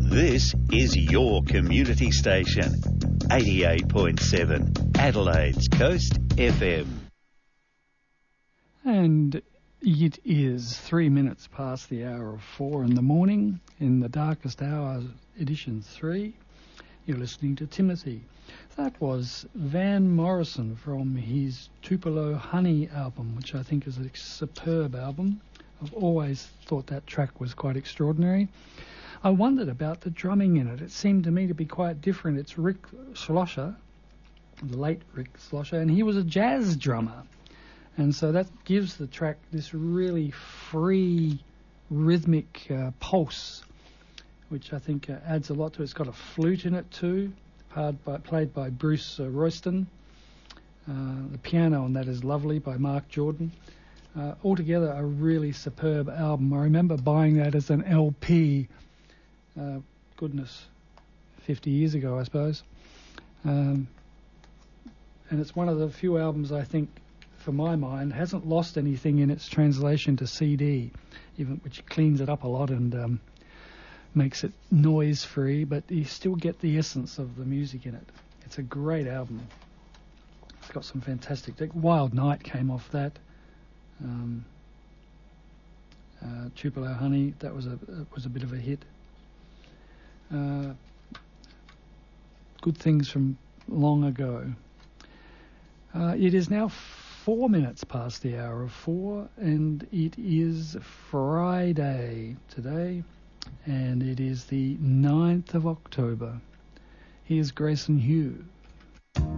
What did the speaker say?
This is your community station, 88.7 Adelaide's Coast FM. And it is 3 minutes past the hour of 4 in the morning, in the darkest hour, edition 3. You're listening to Timothy. That was Van Morrison from his Tupelo Honey album, which I think is a superb album. I've always thought that track was quite extraordinary. I wondered about the drumming in it. It seemed to me to be quite different. It's Rick Schlosser, the late Rick Schlosser, and he was a jazz drummer. And so that gives the track this really free, rhythmic pulse, which I think adds a lot to it. It's got a flute in it too, played by Bruce Royston. The piano on that is lovely by Mark Jordan. Altogether, a really superb album. I remember buying that as an LP, 50 years ago, I suppose. And it's one of the few albums, I think, for my mind, hasn't lost anything in its translation to CD, which cleans it up a lot and makes it noise-free, but you still get the essence of the music in it. It's a great album. It's got some fantastic... Wild Night came off that. Tupelo Honey, that was a bit of a hit. Good things from long ago. It is now 4 minutes past the hour of 4, and it is Friday today, and it is the 9th of October. Here's Grayson Hugh.